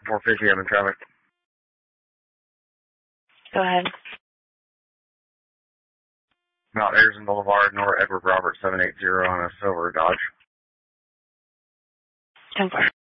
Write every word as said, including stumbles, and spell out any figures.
four fifty, I'm in traffic. Go ahead. Mount Harrison Boulevard, Nora Edward Robert seven eight zero on a silver Dodge. ten four.